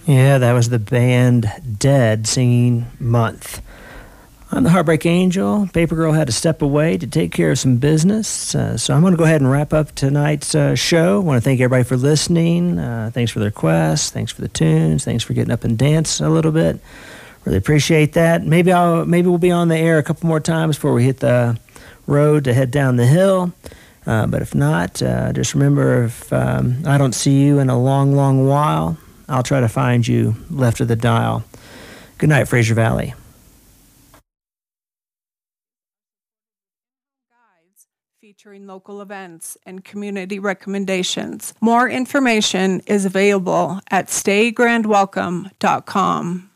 Yeah, that was the band Dead singing Month. I'm the Heartbreak Angel. Paper Girl had to step away to take care of some business. So I'm going to go ahead and wrap up tonight's show. I want to thank everybody for listening. Thanks for the requests. Thanks for the tunes. Thanks for getting up and dance a little bit. Really appreciate that. Maybe we'll be on the air a couple more times before we hit the road to head down the hill. But if not, just remember, if I don't see you in a long, long while, I'll try to find you left of the dial. Good night, Fraser Valley. Guides featuring local events and community recommendations. More information is available at staygrandwelcome.com.